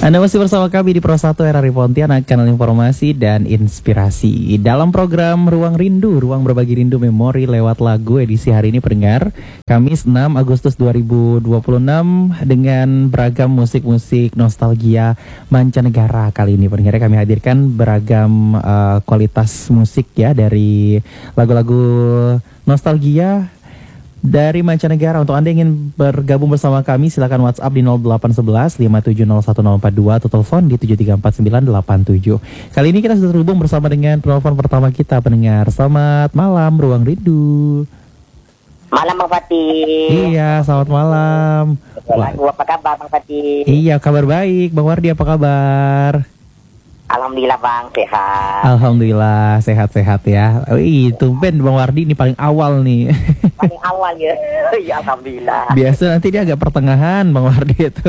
Anda masih bersama kami di Pro 1 RRI Pontianak, kanal informasi dan inspirasi. Dalam program Ruang Rindu, ruang berbagi rindu memori lewat lagu edisi hari ini pendengar, Kamis 6 Agustus 2026 dengan beragam musik-musik nostalgia mancanegara. Kali ini pendengar kami hadirkan beragam kualitas musik ya dari lagu-lagu nostalgia dari mancanegara. Untuk Anda yang ingin bergabung bersama kami, silakan WhatsApp di 0811 5701042 atau telepon di 7349987. Kali ini kita sudah terhubung bersama dengan penelpon pertama kita, pendengar. Selamat malam, Ruang Rindu. Malam Bang Fatih. Iya, selamat malam. Apa kabar Bang Fatih? Iya, kabar baik. Bang Wardi apa kabar? Alhamdulillah Bang, sehat. Alhamdulillah, sehat-sehat ya. Wih, tumben Bang Wardi ini paling awal nih. Paling awal ya. Ya Alhamdulillah. Biasa nanti dia agak pertengahan Bang Wardi itu.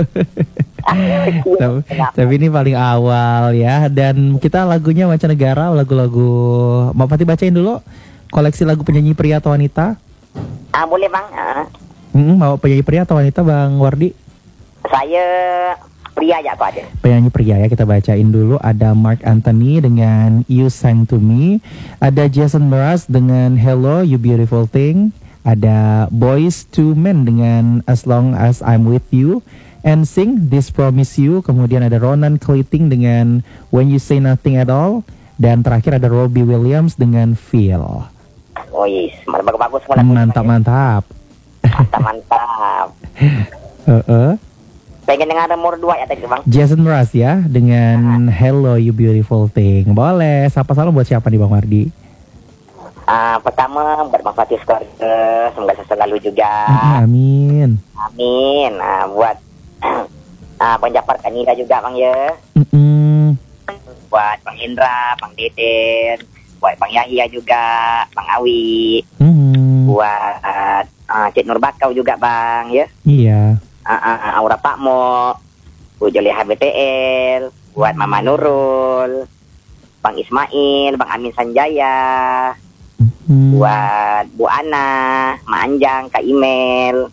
Tapi ini paling awal ya. Dan kita lagunya mancanegara, lagu-lagu. Mbak Fatih bacain dulu koleksi lagu penyanyi pria atau wanita. Boleh Bang. Mau penyanyi pria atau wanita Bang Wardi? Saya pria ya Pak. Penyanyi pria ya, kita bacain dulu. Ada Mark Anthony dengan You Sang To Me. Ada Jason Mraz dengan Hello You Beautiful Thing. Ada Boyz II Men dengan As Long As I'm With You. NSYNC This Promise You. Kemudian ada Ronan Keating dengan When You Say Nothing At All. Dan terakhir ada Robbie Williams dengan Feel. Oh yes, bagus-bagus semua. Mantap. Mantap. Pengen dengar nomor 2 ya tadi Bang. Jason Mraz ya dengan Hello You Beautiful Thing. Boleh, sapa salam buat siapa nih Bang Wardi? Pertama buat Bang Fatih keluarga, semoga selalu juga. Amin. Amin. Buat penjapar Kanida juga Bang ya. Buat Bang Indra, Bang Deden, buat Bang Yahya juga, Bang Awi. Buat Cik Nur Bakau juga Bang ya. Iya. Aura Pakmo, Bu Joli HBTL, buat Mama Nurul, Bang Ismail, Bang Amin Sanjaya, buat Bu Ana, Ma Anjang, Kak Imel,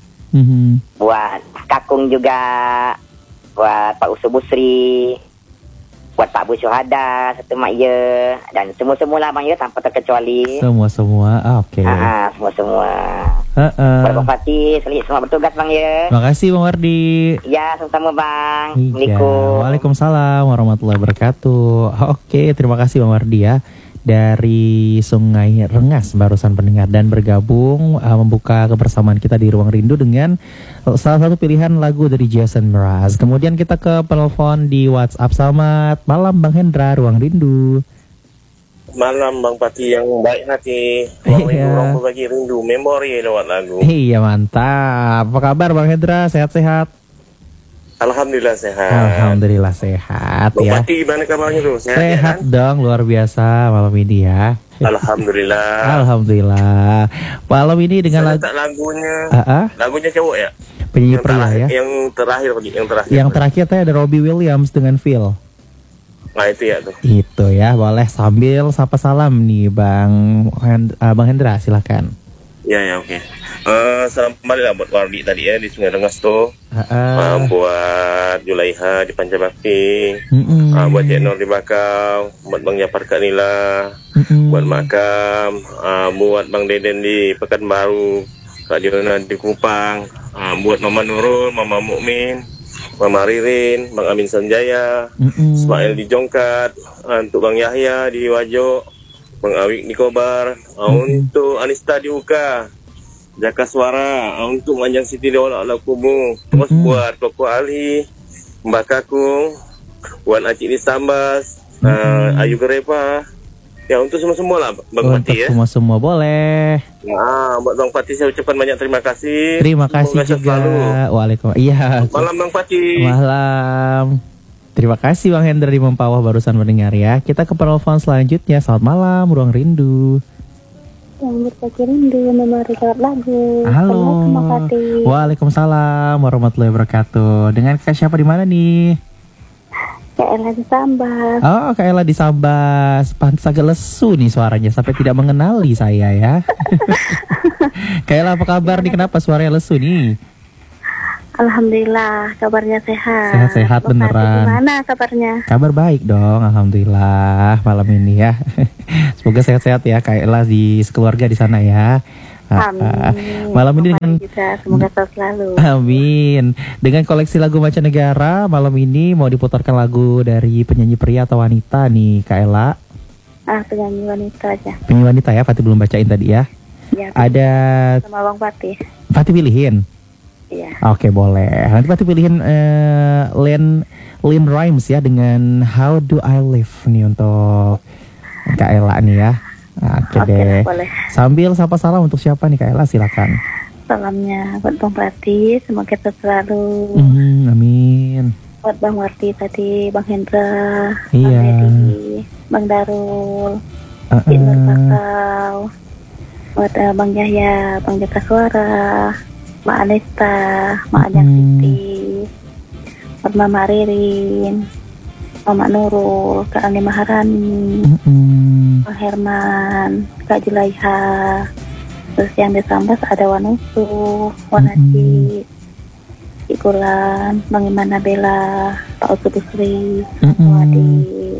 buat Kakung juga, buat Pak Usu Busri, buat Pak Bu Syuhada, satu mak ye, dan semua-semua lah Bang ya, tanpa terkecuali. Semua, oke. Semua-semua. Bang Fatih, selamat bertugas Bang ya. Makasih Bang Wardi. Ya, sama-sama Bang. Iya. Waalaikumsalam warahmatullahi wabarakatuh. Oke, terima kasih Bang Wardi ya. Dari Sungai Rengas barusan pendengar dan bergabung membuka kebersamaan kita di Ruang Rindu dengan salah satu pilihan lagu dari Jason Mraz. Kemudian kita ke penelpon di WhatsApp. Selamat malam Bang Hendra, Ruang Rindu. Malam Bang Pati yang baik hati. Ruang berbagi rindu memori lewat lagu. Iya mantap. Apa kabar Bang Hendra? Sehat-sehat? Alhamdulillah sehat. Alhamdulillah sehat Bang ya. Pati gimana kabarnya tuh? Sehat ya, kan? dong, luar biasa malam ini ya. Alhamdulillah. Alhamdulillah. Malam ini dengan lagunya cowok ya? Penyanyi pria ya. Yang terakhir. Yang terakhir tadi ada Robbie Williams dengan Feel. Nah itu ya tuh. Itu ya, boleh sambil sapa salam nih Bang Hendra, silakan. Ya oke. Salam kembali lah buat Wardi tadi ya di Sungai Rengas tuh. Buat Julaiha di Pancabakti. Buat Cik Nur di Bakau. Buat Bang Japar Kanila. Buat Makam. Buat Bang Deden di Pekanbaru. Kak Diona di Kupang. Buat Mama Nurul, Mama Mukmin, Mama Ririn, Bang Amin Sanjaya, Ismail di Jongkat, untuk Bang Yahya di Wajo, Bang Awik di Kobar, untuk Anista di Uka, Jaka Suara, untuk Manjang Siti di Olah Kubu, terus buat Koko Ali, Mbak Kakung, buat Acik di Sambas, Ayu Gerepa. Ya untuk semua lah Bang Fatih ya. Semua boleh. Buat Bang Fatih saya ucapkan banyak terima kasih. Terima kasih juga. Waalaikumsalam. Iya. Malam Bang Fatih. Malam. Terima kasih Bang Hendra di Mempawah barusan mendengar ya. Kita ke penelpon selanjutnya. Selamat malam Ruang Rindu. Yang berbagi rindu memori lewat lagu. Halo. Waalaikumsalam warahmatullahi wabarakatuh. Dengan Kak siapa di mana nih? Kak Ella di Sambas. Oh, Kak Ella di Sambas. Pantas agak lesu nih suaranya sampai tidak mengenali saya ya. Kak Ella apa kabar nih? Kenapa suaranya lesu nih? Alhamdulillah, kabarnya sehat. Sehat-sehat beneran. Gimana kabarnya? Kabar baik dong, alhamdulillah malam ini ya. Semoga sehat-sehat ya Kak Ella di sekeluarga di sana ya. Amin. Malam ini dengan juga, semoga sehat selalu. Amin. Dengan koleksi lagu mancanegara, malam ini mau diputarkan lagu dari penyanyi pria atau wanita nih Kak Ella? Penyanyi wanita aja. Penyanyi wanita ya, Fatih belum bacain tadi ya. Ya, ada sama Bang Fatih. Fatih pilihin. Iya. Oke, boleh. Nanti Fatih pilihin Lynn Rhymes ya dengan How Do I Live nih untuk Kak Ella nih ya. Oke deh. Boleh. Sambil sapa salam untuk siapa nih Kak Ella, silakan. Salamnya buat Bang Fatih, semoga sehat selalu. Amin. Buat Bang Warti tadi, Bang Hendra, Iya. Bang Dedi, Bang Darul, Nur Pakau, buat Bang Yahya, Bang Jaka Suara, Mak Anesta, Mak Ajang Siti, buat Mama Ririn, Mama Nurul, Kak Ani Maharani, Bang Herman, Kak Julaiha, terus yang di Sambas ada Wanusu, Wanaci, Ikulan, Bang Imana Bella, Pak Utu Busri, Wadi.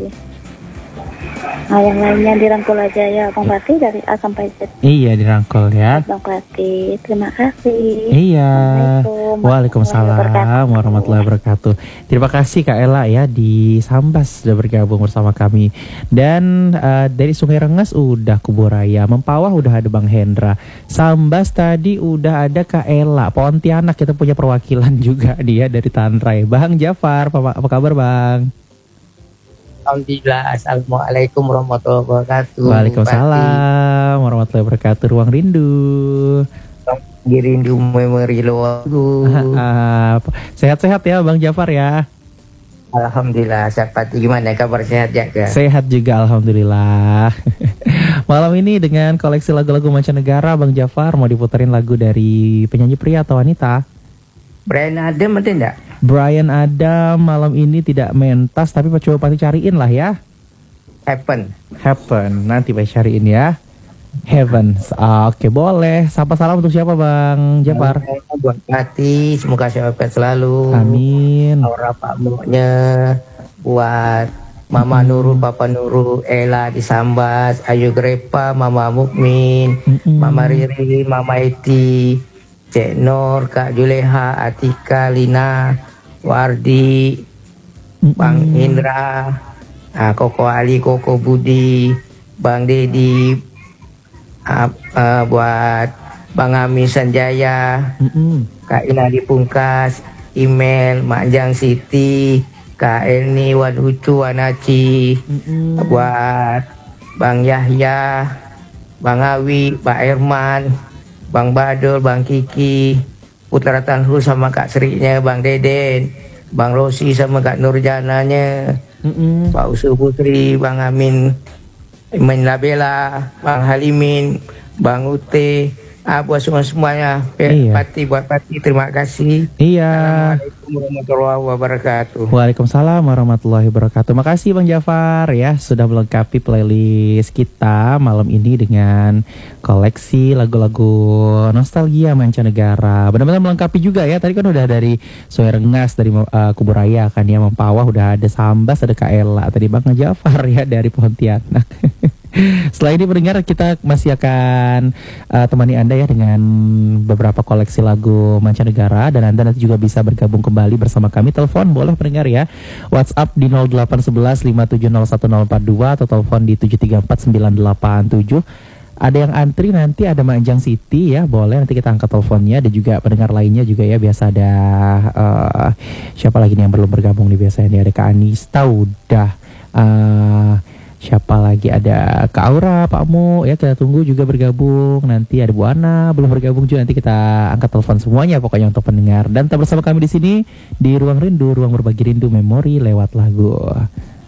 Nah, yang lainnya dirangkul aja ya Bang Fatih dari A sampai Z. Iya, dirangkul ya. Bang Fatih, terima kasih. Iya. Assalamualaikum Waalaikumsalam warahmatullahi wabarakatuh. Terima kasih Kak Ella ya di Sambas sudah bergabung bersama kami. Dan dari Sungai Rengas udah Kuburaya, Mempawah udah ada Bang Hendra. Sambas tadi udah ada Kak Ella. Pontianak kita punya perwakilan juga dia dari Tanrai. Bang Jafar, apa kabar Bang? Alhamdulillah, assalamualaikum warahmatullahi wabarakatuh. Waalaikumsalam warahmatullahi wabarakatuh. Ruang Rindu. Rindu memori lagu. Sehat-sehat ya Bang Jafar ya. Alhamdulillah, Sapati gimana kabar, sehat jaga? Sehat juga alhamdulillah. Malam ini dengan koleksi lagu-lagu mancanegara Bang Jafar mau diputerin lagu dari penyanyi pria atau wanita? Brian Adam ada enggak? Brian Adam malam ini tidak mentas, tapi coba Pati cariin lah ya. Happen, nanti Pati cariin ya. Heaven. Oke, boleh. Sapa salam untuk siapa Bang Jafar? Buat Pati, semoga sehat selalu. Amin. Aura Pak Muknya, buat Mama Nurul, Papa Nurul, Ella di Sambas, Ayu Grepa, Mama Mukmin, Mama Riri, Mama Eti, Cek Nur, Kak Juleha, Atika, Lina, Wardi, Bang Indra, Koko Ali, Koko Budi, Bang Dedi, buat Bang Amin Sanjaya, Kak Ina Dipungkas, Email, Mak Siti, Kak Elni, Wadhucu, Wanaci, buat Bang Yahya, Bang Awi, Pak Herman, Bang Badul, Bang Kiki, Putra Tanhur sama Kak Sri-nya, Bang Deden, Bang Rosi sama Kak Nurjananya, Pak Usu Putri, Bang Amin, Iman Labela, Bang Halimin, Bang Ute, buat semuanya. Iya. Buat Pati, terima kasih. Iya. Assalamualaikum warahmatullahi wabarakatuh. Waalaikumsalam warahmatullahi wabarakatuh. Makasih Bang Jafar ya sudah melengkapi playlist kita malam ini dengan koleksi lagu-lagu nostalgia mancanegara. Benar-benar melengkapi juga ya. Tadi kan udah dari Sungai Rengas, dari Kuburaya kan ya, Mempawah udah ada Sambas, ada Kak Ella. Tadi Bang Jafar ya dari Pontianak. Setelah ini pendengar, kita masih akan temani Anda ya dengan beberapa koleksi lagu mancanegara, dan Anda nanti juga bisa bergabung kembali bersama kami. Telepon boleh pendengar ya. WhatsApp di 0811 5701042 atau telepon di 7349987. Ada yang antri nanti ada Manjang Siti ya, boleh nanti kita angkat teleponnya. Dan juga pendengar lainnya juga ya, biasa ada siapa lagi nih yang belum bergabung nih biasanya. Ada Kak Anista udah, siapa lagi, ada Kak Aura, Pak Mo ya, kita tunggu juga bergabung. Nanti ada Bu Ana belum bergabung juga, nanti kita angkat telepon semuanya pokoknya untuk pendengar. Dan tetap bersama kami di sini di Ruang Rindu, ruang berbagi rindu memori lewat lagu.